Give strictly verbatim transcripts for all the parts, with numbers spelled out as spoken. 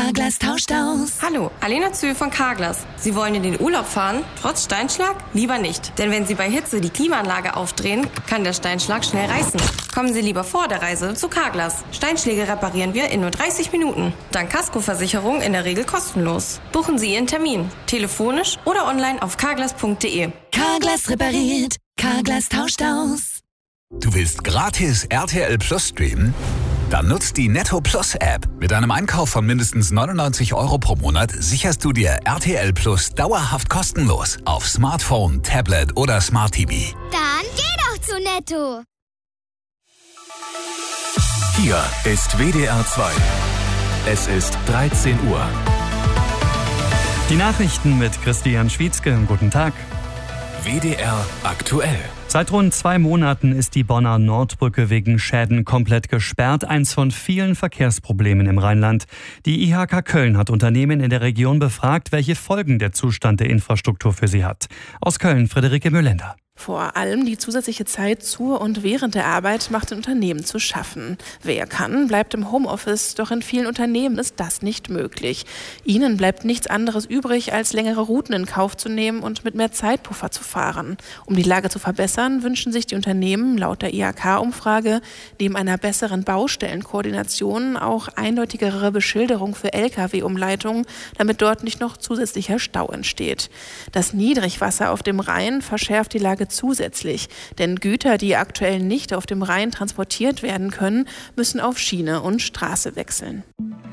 Carglass tauscht aus. Hallo, Alena Zühl von Carglass. Sie wollen in den Urlaub fahren, trotz Steinschlag? Lieber nicht. Denn wenn Sie bei Hitze die Klimaanlage aufdrehen, kann der Steinschlag schnell reißen. Kommen Sie lieber vor der Reise zu Carglass. Steinschläge reparieren wir in nur dreißig Minuten. Dank Kaskoversicherung in der Regel kostenlos. Buchen Sie Ihren Termin. Telefonisch oder online auf carglass punkt de. Carglass repariert. Carglass tauscht aus. Du willst gratis R T L Plus streamen? Dann nutzt die Netto Plus App. Mit einem Einkauf von mindestens neunundneunzig Euro pro Monat sicherst du dir R T L Plus dauerhaft kostenlos auf Smartphone, Tablet oder Smart T V. Dann geh doch zu Netto. Hier ist W D R zwei. Es ist dreizehn Uhr. Die Nachrichten mit Christian Schwietzke. Guten Tag. W D R aktuell. Seit rund zwei Monaten ist die Bonner Nordbrücke wegen Schäden komplett gesperrt. Eins von vielen Verkehrsproblemen im Rheinland. Die I H K Köln hat Unternehmen in der Region befragt, welche Folgen der Zustand der Infrastruktur für sie hat. Aus Köln, Friederike Müllender. Vor allem die zusätzliche Zeit zur und während der Arbeit macht den Unternehmen zu schaffen. Wer kann, bleibt im Homeoffice, doch in vielen Unternehmen ist das nicht möglich. Ihnen bleibt nichts anderes übrig, als längere Routen in Kauf zu nehmen und mit mehr Zeitpuffer zu fahren. Um die Lage zu verbessern, wünschen sich die Unternehmen laut der I H K-Umfrage neben einer besseren Baustellenkoordination auch eindeutigere Beschilderung für L K W-Umleitungen, damit dort nicht noch zusätzlicher Stau entsteht. Das Niedrigwasser auf dem Rhein verschärft die Lage zusätzlich, denn Güter, die aktuell nicht auf dem Rhein transportiert werden können, müssen auf Schiene und Straße wechseln.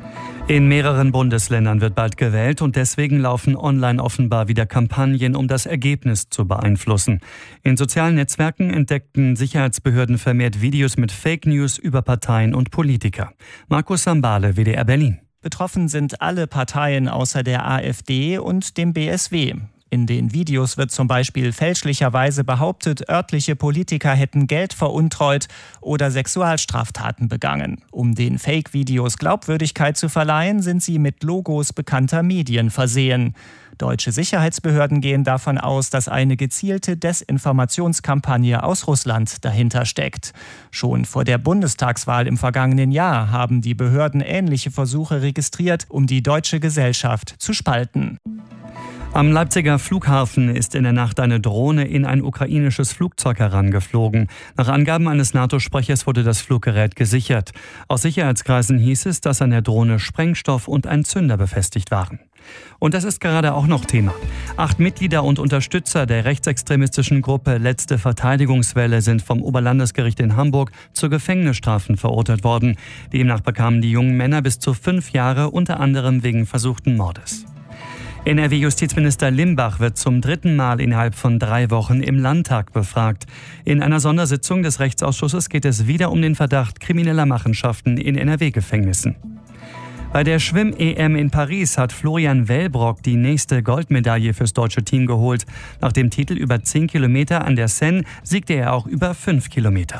In mehreren Bundesländern wird bald gewählt und deswegen laufen online offenbar wieder Kampagnen, um das Ergebnis zu beeinflussen. In sozialen Netzwerken entdeckten Sicherheitsbehörden vermehrt Videos mit Fake News über Parteien und Politiker. Markus Sambale, W D R Berlin. Betroffen sind alle Parteien außer der AfD und dem B S W. In den Videos wird zum Beispiel fälschlicherweise behauptet, örtliche Politiker hätten Geld veruntreut oder Sexualstraftaten begangen. Um den Fake-Videos Glaubwürdigkeit zu verleihen, sind sie mit Logos bekannter Medien versehen. Deutsche Sicherheitsbehörden gehen davon aus, dass eine gezielte Desinformationskampagne aus Russland dahinter steckt. Schon vor der Bundestagswahl im vergangenen Jahr haben die Behörden ähnliche Versuche registriert, um die deutsche Gesellschaft zu spalten. Am Leipziger Flughafen ist in der Nacht eine Drohne in ein ukrainisches Flugzeug herangeflogen. Nach Angaben eines NATO-Sprechers wurde das Fluggerät gesichert. Aus Sicherheitskreisen hieß es, dass an der Drohne Sprengstoff und ein Zünder befestigt waren. Und das ist gerade auch noch Thema. Acht Mitglieder und Unterstützer der rechtsextremistischen Gruppe Letzte Verteidigungswelle sind vom Oberlandesgericht in Hamburg zu Gefängnisstrafen verurteilt worden. Demnach bekamen die jungen Männer bis zu fünf Jahre, unter anderem wegen versuchten Mordes. N R W-Justizminister Limbach wird zum dritten Mal innerhalb von drei Wochen im Landtag befragt. In einer Sondersitzung des Rechtsausschusses geht es wieder um den Verdacht krimineller Machenschaften in N R W-Gefängnissen. Bei der Schwimm-E M in Paris hat Florian Wellbrock die nächste Goldmedaille fürs deutsche Team geholt. Nach dem Titel über zehn Kilometer an der Seine siegte er auch über fünf Kilometer.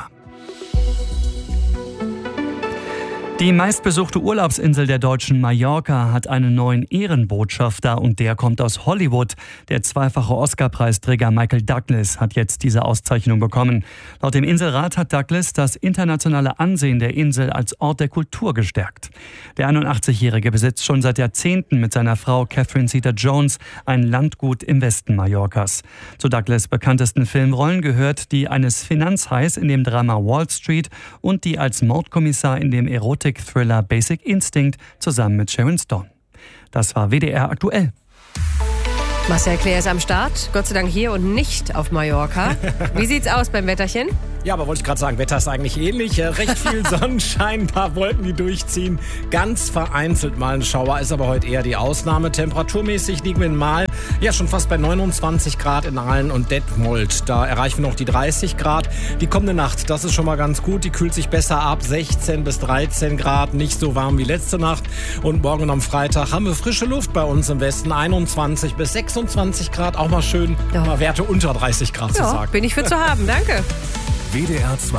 Die meistbesuchte Urlaubsinsel der Deutschen, Mallorca, hat einen neuen Ehrenbotschafter und der kommt aus Hollywood. Der zweifache Oscar-Preisträger Michael Douglas hat jetzt diese Auszeichnung bekommen. Laut dem Inselrat hat Douglas das internationale Ansehen der Insel als Ort der Kultur gestärkt. Der einundachtzigjährige besitzt schon seit Jahrzehnten mit seiner Frau Catherine Zeta-Jones ein Landgut im Westen Mallorcas. Zu Douglas' bekanntesten Filmrollen gehört die eines Finanzhais in dem Drama Wall Street und die als Mordkommissar in dem Erotik Thriller Basic Instinct zusammen mit Sharon Stone. Das war W D R aktuell. Marcel Claire ist am Start, Gott sei Dank hier und nicht auf Mallorca. Wie sieht's aus beim Wetterchen? Ja, aber wollte ich gerade sagen, Wetter ist eigentlich ähnlich. Recht viel Sonnenschein, ein paar Wolken, die durchziehen. Ganz vereinzelt mal ein Schauer, ist aber heute eher die Ausnahme. Temperaturmäßig liegen wir mal ja schon fast bei neunundzwanzig Grad in Aalen und Detmold. Da erreichen wir noch die dreißig Grad. Die kommende Nacht, das ist schon mal ganz gut. Die kühlt sich besser ab, sechzehn bis dreizehn Grad. Nicht so warm wie letzte Nacht. Und morgen am Freitag haben wir frische Luft bei uns im Westen. einundzwanzig bis sechsundzwanzig Grad, auch mal schön. Ja. Mal Werte unter dreißig Grad ja, zu sagen. Bin ich für zu haben, danke. W D R zwei.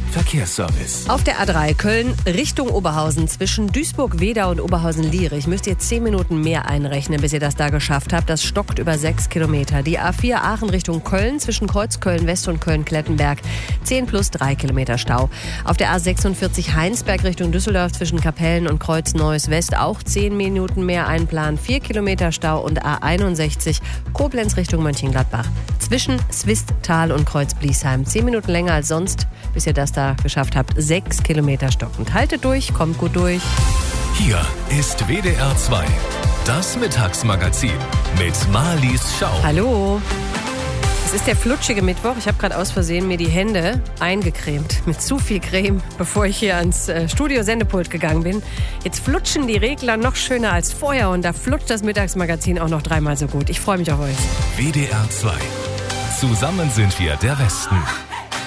Verkehrsservice. Auf der A drei Köln Richtung Oberhausen zwischen Duisburg-Wedau und Oberhausen-Lierich müsst ihr zehn Minuten mehr einrechnen, bis ihr das da geschafft habt. Das stockt über sechs Kilometer. Die A vier Aachen Richtung Köln zwischen Kreuzköln-West und Köln-Klettenberg zehn plus drei Kilometer Stau. Auf der A sechsundvierzig Heinsberg Richtung Düsseldorf zwischen Kapellen und Kreuz-Neues-West auch zehn Minuten mehr einplanen. vier Kilometer Stau und A einundsechzig Koblenz Richtung Mönchengladbach zwischen Swisttal und Kreuz-Bliesheim zehn Minuten länger als sonst, bis ihr das da geschafft habt. sechs Kilometer stockend. Haltet durch, kommt gut durch. Hier ist W D R zwei, das Mittagsmagazin mit Marlies Schau. Hallo. Es ist der flutschige Mittwoch. Ich habe gerade aus Versehen mir die Hände eingecremt mit zu viel Creme, bevor ich hier ans äh, Studio-Sendepult gegangen bin. Jetzt flutschen die Regler noch schöner als vorher und da flutscht das Mittagsmagazin auch noch dreimal so gut. Ich freue mich auf euch. W D R zwei. Zusammen sind wir der Westen.